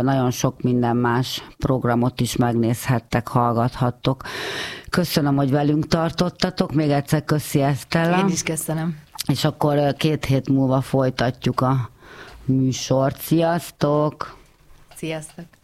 nagyon sok minden más programot is megnézhettek, hallgathattok. Köszönöm, hogy velünk tartottatok, még egyszer köszi Esztella. Én is köszönöm. És akkor 2 hét múlva folytatjuk a műsort. Sziasztok! Sziasztok!